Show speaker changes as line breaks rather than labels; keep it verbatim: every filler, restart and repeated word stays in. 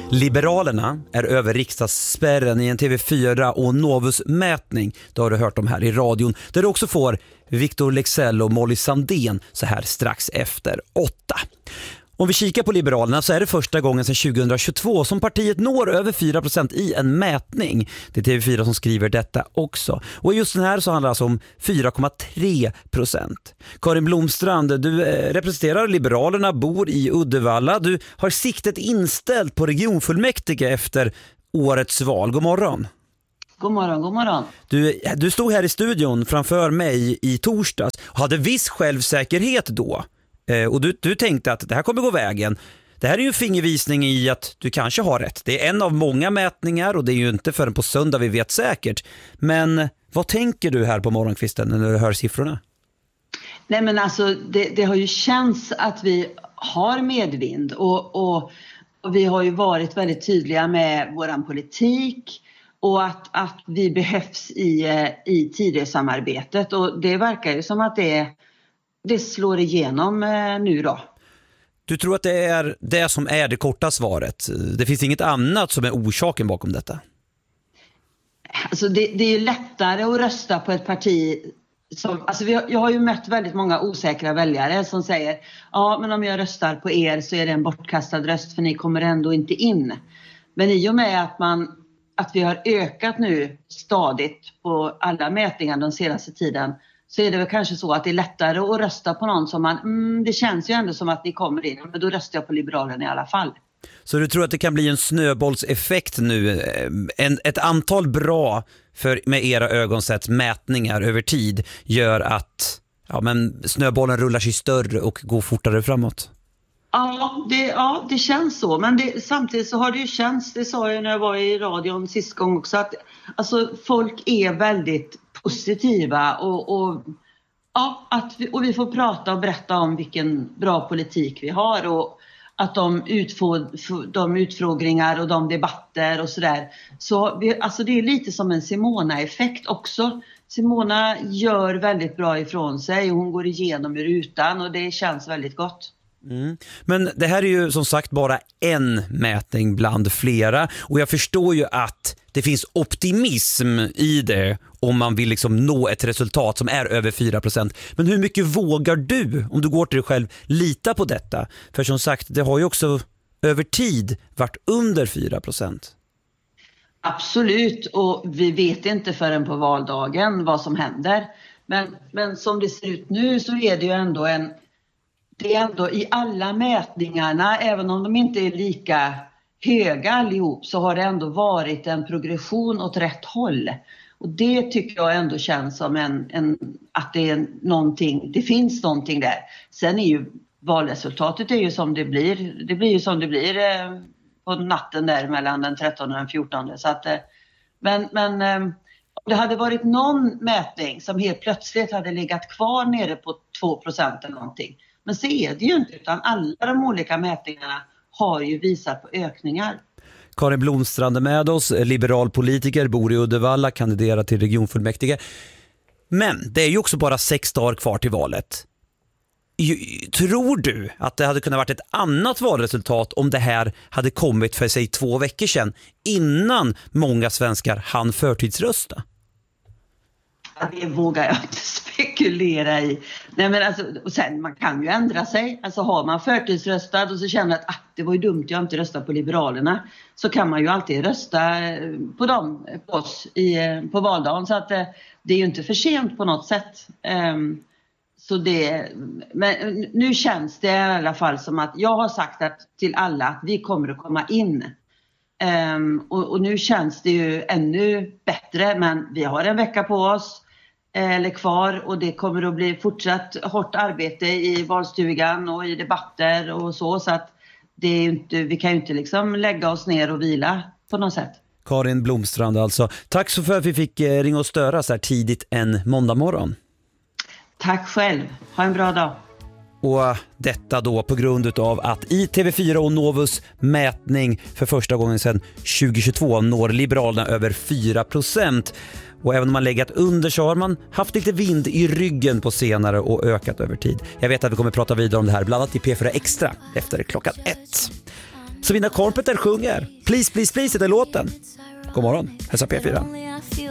Liberalerna är över riksdagsspärren i en T V fyra och Novus-mätning. Det har du hört om här i radion. Där du också får Victor Leksell och Molly Sandén så här strax efter åtta. Om vi kikar på Liberalerna så är det första gången sedan tjugohundratjugotvå som partiet når över fyra procent i en mätning. Det är T V fyra som skriver detta också. Och just den här så handlar det alltså om fyra komma tre procent. Karin Blomstrand, du representerar Liberalerna, bor i Uddevalla. Du har siktet inställt på regionfullmäktige efter årets val. God morgon.
God morgon, god morgon.
Du, du stod här i studion framför mig i torsdags och hade viss självsäkerhet då. Och du, du tänkte att det här kommer gå vägen. Det här är ju en fingervisning i att du kanske har rätt. Det är en av många mätningar och det är ju inte förrän på söndag vi vet säkert. Men vad tänker du här på morgonkvisten när du hör siffrorna?
Nej men alltså det, det har ju känts att vi har medvind och, och, och vi har ju varit väldigt tydliga med våran politik och att, att vi behövs i, i Tidösamarbetet och det verkar ju som att det Det slår igenom eh, nu då.
Du tror att det är det som är det korta svaret? Det finns inget annat som är orsaken bakom detta?
Alltså det, det är ju lättare att rösta på ett parti som... Alltså vi har, jag har ju mött väldigt många osäkra väljare som säger ja men om jag röstar på er så är det en bortkastad röst för ni kommer ändå inte in. Men i och med att, man, att vi har ökat nu stadigt på alla mätningar den senaste tiden så är det väl kanske så att det är lättare att rösta på någon som man, mm, det känns ju ändå som att ni kommer in, men då röstar jag på Liberalerna i alla fall.
Så du tror att det kan bli en snöbollseffekt nu, en, ett antal bra, för med era ögon sett, mätningar över tid gör att ja, men snöbollen rullar sig större och går fortare framåt?
Ja, det, ja, det känns så, men det, samtidigt så har det ju känts, det sa jag när jag var i radion sist gång också, att alltså, folk är väldigt positiva och, och, ja, att vi, och vi får prata och berätta om vilken bra politik vi har och att de, utfå, de utfrågningar och de debatter och sådär. Så vi, alltså det är lite som en Simona-effekt också. Simona gör väldigt bra ifrån sig och hon går igenom i rutan och det känns väldigt gott.
Mm. Men det här är ju som sagt bara en mätning bland flera och jag förstår ju att det finns optimism i det om man vill liksom nå ett resultat som är över fyra procent. Men hur mycket vågar du, om du går till dig själv, lita på detta? För som sagt, det har ju också över tid varit under fyra procent.
Absolut, och vi vet inte förrän på valdagen vad som händer. Men, men som det ser ut nu så är det ju ändå en Det är ändå i alla mätningarna, även om de inte är lika höga allihop, så har det ändå varit en progression åt rätt håll. Och det tycker jag ändå känns som en, en, att det är någonting, det finns någonting där. Sen är ju valresultatet är ju som det blir, det blir ju som det blir eh, på natten där mellan den trettonde och den fjortonde. Så att, eh, men men eh, om det hade varit någon mätning som helt plötsligt hade legat kvar nere på två procent eller någonting. Men så är det ju inte, utan alla de olika mätningarna har ju visat på ökningar.
Karin Blomstrand är med oss, liberal politiker, bor i Uddevalla, kandiderar till regionfullmäktige. Men det är ju också bara sex dagar kvar till valet. Tror du att det hade kunnat varit ett annat valresultat om det här hade kommit för sig två veckor sedan innan många svenskar hann förtidsrösta?
Det vågar jag inte spekulera i. Nej, men alltså, och sen, man kan ju ändra sig. Alltså har man förtidsröstat och så känner att ah, det var ju dumt jag inte röstade på Liberalerna, så kan man ju alltid rösta på dem, på oss i, på valdagen. Så att det är ju inte för sent på något sätt. Um, så det, men nu känns det i alla fall som att jag har sagt att, till alla att vi kommer att komma in. Um, och, och nu känns det ju ännu bättre, men vi har en vecka på oss eller kvar och det kommer att bli fortsatt hårt arbete i valstugan och i debatter och så, så att det är inte, vi kan ju inte liksom lägga oss ner och vila på något sätt.
Karin Blomstrand alltså. Tack så för att vi fick ringa och störa så här tidigt en måndag morgon. Tack
själv. Ha en bra dag.
Och detta då på grund av att i T V fyra och Novus mätning för första gången sedan tjugohundratjugotvå når Liberalerna över fyra procent. Och även om man legat under så har man haft lite vind i ryggen på senare och ökat över tid. Jag vet att vi kommer att prata vidare om det här bland annat i P fyra Extra efter klockan ett. Sabrina Carpenter sjunger Please, please, please, det är låten. God morgon, hälsa P fyra.